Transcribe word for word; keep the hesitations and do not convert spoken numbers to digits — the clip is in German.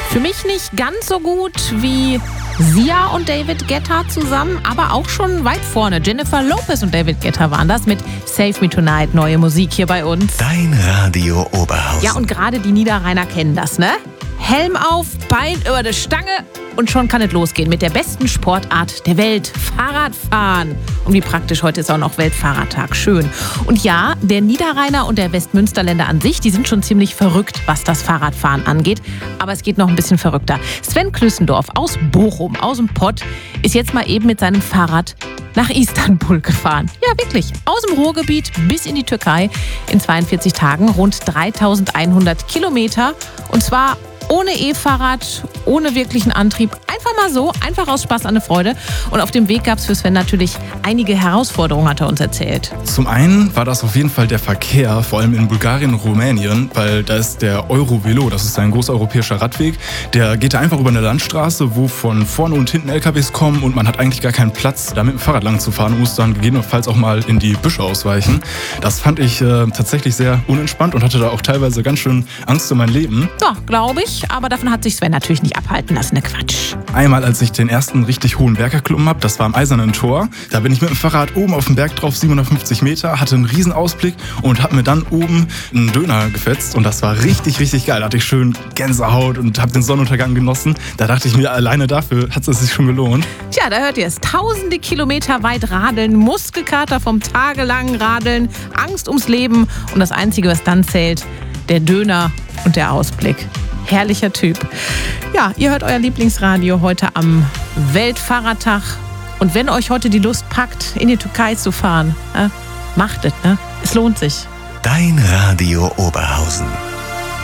Für mich nicht ganz so gut wie Sia und David Guetta zusammen, aber auch schon weit vorne. Jennifer Lopez und David Guetta waren das mit Save Me Tonight, neue Musik hier bei uns. Dein Radio Oberhausen. Ja, und gerade die Niederrheiner kennen das, ne? Helm auf, Bein über die Stange und schon kann es losgehen mit der besten Sportart der Welt, Fahrradfahren. Und wie praktisch, heute ist auch noch Weltfahrradtag, schön. Und ja, der Niederrheiner und der Westmünsterländer an sich, die sind schon ziemlich verrückt, was das Fahrradfahren angeht. Aber es geht noch ein bisschen verrückter. Sven Klüssendorf aus Bochum, aus dem Pott, ist jetzt mal eben mit seinem Fahrrad nach Istanbul gefahren. Ja, wirklich. Aus dem Ruhrgebiet bis in die Türkei. In zweiundvierzig Tagen rund dreitausendeinhundert Kilometer. Und zwar ohne E-Fahrrad, ohne wirklichen Antrieb. Einfach mal so, einfach aus Spaß an der Freude. Und auf dem Weg gab es für Sven natürlich einige Herausforderungen, hat er uns erzählt. Zum einen war das auf jeden Fall der Verkehr, vor allem in Bulgarien und Rumänien, weil da ist der Eurovelo, das ist ein großer europäischer Radweg. Der geht da einfach über eine Landstraße, wo von vorne und hinten L K Ws kommen und man hat eigentlich gar keinen Platz, da mit dem Fahrrad lang zu fahren und muss dann gegebenenfalls auch mal in die Büsche ausweichen. Das fand ich äh, tatsächlich sehr unentspannt und hatte da auch teilweise ganz schön Angst um mein Leben. Ja, glaube ich. Aber davon hat sich Sven natürlich nicht abhalten lassen, ne Quatsch. Einmal, als ich den ersten richtig hohen Berg erklommen habe, das war am Eisernen Tor. Da bin ich mit dem Fahrrad oben auf dem Berg drauf, siebenhundertfünfzig Meter, hatte einen riesen Ausblick und habe mir dann oben einen Döner gefetzt. Und das war richtig, richtig geil. Da hatte ich schön Gänsehaut und habe den Sonnenuntergang genossen. Da dachte ich mir, alleine dafür hat es sich schon gelohnt. Tja, da hört ihr es. Tausende Kilometer weit radeln, Muskelkater vom tagelangen Radeln, Angst ums Leben. Und das Einzige, was dann zählt, der Döner und der Ausblick. Herrlicher Typ. Ja, ihr hört euer Lieblingsradio heute am Weltfahrradtag. Und wenn euch heute die Lust packt, in die Türkei zu fahren, äh, macht es, ne? Es lohnt sich. Dein Radio Oberhausen.